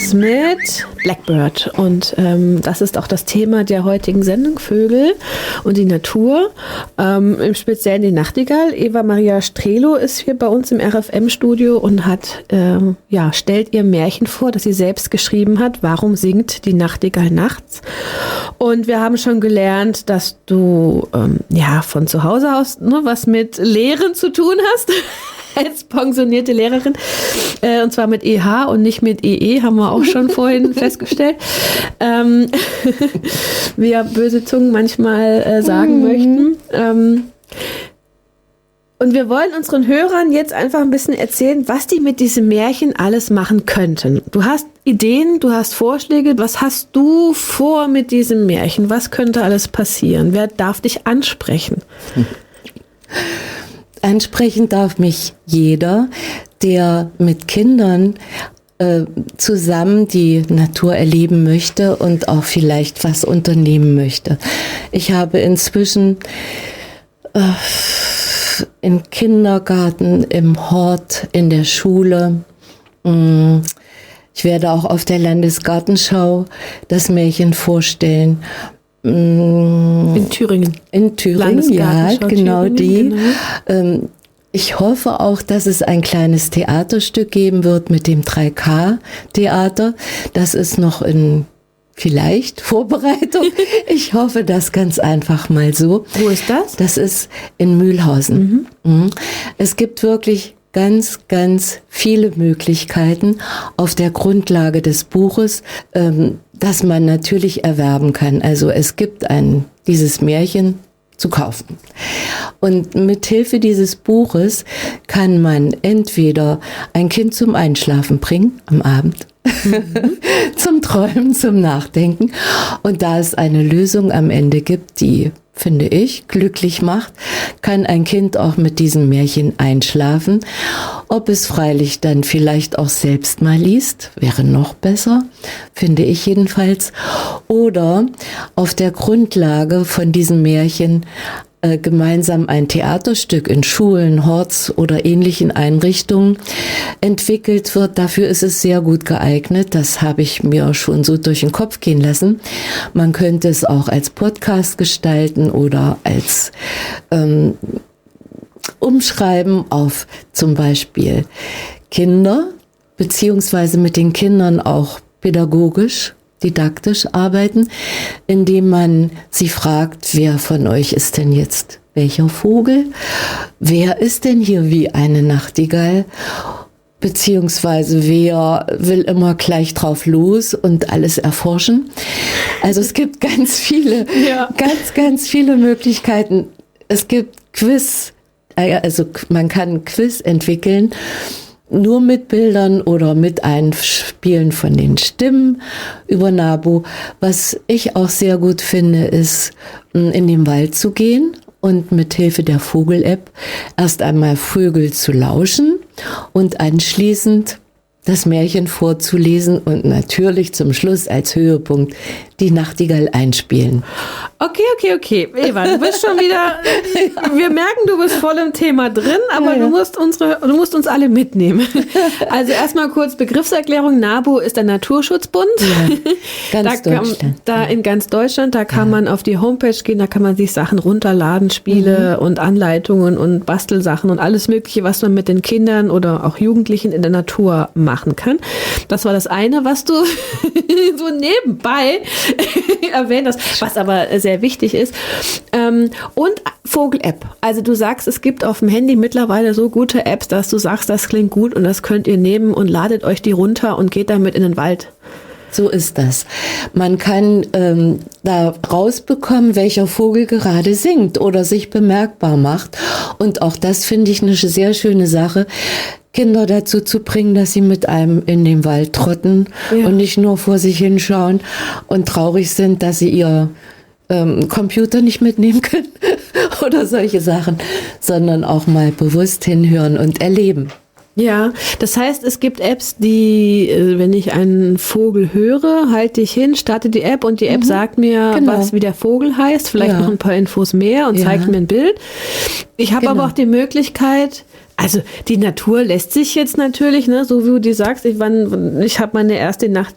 Beatles mit Blackbird. Und das ist auch das Thema der heutigen Sendung, Vögel und die Natur. Im Speziellen die Nachtigall. Eva Maria Strelo ist hier bei uns im RFM-Studio und hat, stellt ihr Märchen vor, das sie selbst geschrieben hat. Warum singt die Nachtigall nachts? Und wir haben schon gelernt, dass du von zu Hause aus was mit Lehren zu tun hast. Als pensionierte Lehrerin, und zwar mit EH und nicht mit EE, haben wir auch schon vorhin festgestellt, wie ja böse Zungen manchmal sagen möchten. Und wir wollen unseren Hörern jetzt einfach ein bisschen erzählen, was die mit diesem Märchen alles machen könnten. Du hast Ideen, du hast Vorschläge, was hast du vor mit diesem Märchen? Was könnte alles passieren? Wer darf dich ansprechen? Ansprechen darf mich jeder, der mit Kindern zusammen die Natur erleben möchte und auch vielleicht was unternehmen möchte. Ich habe inzwischen im Kindergarten, im Hort, in der Schule, ich werde auch auf der Landesgartenschau das Märchen vorstellen. In Thüringen. In Thüringen, ja, genau Thüringen, die. Genau. Ich hoffe auch, dass es ein kleines Theaterstück geben wird mit dem 3K-Theater. Das ist noch in vielleicht Vorbereitung. Ich hoffe das ganz einfach mal so. Wo ist das? Das ist in Mühlhausen. Es gibt wirklich ganz, ganz viele Möglichkeiten auf der Grundlage des Buches, das man natürlich erwerben kann. Also es gibt dieses Märchen zu kaufen. Und mit Hilfe dieses Buches kann man entweder ein Kind zum Einschlafen bringen am Abend, zum Träumen, zum Nachdenken. Und da es eine Lösung am Ende gibt, die, finde ich, glücklich macht, kann ein Kind auch mit diesem Märchen einschlafen. Ob es freilich dann vielleicht auch selbst mal liest, wäre noch besser, finde ich jedenfalls. Oder auf der Grundlage von diesem Märchen gemeinsam ein Theaterstück in Schulen, Horts oder ähnlichen Einrichtungen entwickelt wird. Dafür ist es sehr gut geeignet. Das habe ich mir schon so durch den Kopf gehen lassen. Man könnte es auch als Podcast gestalten oder als umschreiben auf zum Beispiel Kinder, beziehungsweise mit den Kindern auch pädagogisch, didaktisch arbeiten, indem man sie fragt, wer von euch ist denn jetzt welcher Vogel? Wer ist denn hier wie eine Nachtigall? Beziehungsweise wer will immer gleich drauf los und alles erforschen? Also es gibt ganz viele, ganz viele Möglichkeiten. Es gibt Quiz, also man kann Quiz entwickeln, nur mit Bildern oder mit Einspielen von den Stimmen über NABU. Was ich auch sehr gut finde, ist, in den Wald zu gehen und mit Hilfe der Vogel-App erst einmal Vögel zu lauschen und anschließend das Märchen vorzulesen und natürlich zum Schluss als Höhepunkt die Nachtigall einspielen. Okay. Eva, du bist schon wieder, wir merken, du bist voll im Thema drin, aber du musst uns alle mitnehmen. Also erstmal kurz Begriffserklärung. NABU ist der Naturschutzbund. Ja, ganz Deutschland. In ganz Deutschland, da kann man auf die Homepage gehen, da kann man sich Sachen runterladen, Spiele und Anleitungen und Bastelsachen und alles Mögliche, was man mit den Kindern oder auch Jugendlichen in der Natur machen kann. Das war das eine, was du so nebenbei erwähnt hast, was aber sehr wichtig ist. Und Vogel-App. Also du sagst, es gibt auf dem Handy mittlerweile so gute Apps, dass du sagst, das klingt gut und das könnt ihr nehmen und ladet euch die runter und geht damit in den Wald. So ist das. Man kann da rausbekommen, welcher Vogel gerade singt oder sich bemerkbar macht. Und auch das finde ich eine sehr schöne Sache, Kinder dazu zu bringen, dass sie mit einem in den Wald trotten und nicht nur vor sich hinschauen und traurig sind, dass sie ihr Computer nicht mitnehmen können oder solche Sachen, sondern auch mal bewusst hinhören und erleben. Ja, das heißt, es gibt Apps, die, wenn ich einen Vogel höre, halte ich hin, starte die App und die App sagt mir, wie der Vogel heißt, vielleicht noch ein paar Infos mehr und zeigt mir ein Bild. Ich habe aber auch die Möglichkeit, also die Natur lässt sich jetzt natürlich, so wie du die sagst, ich habe meine erste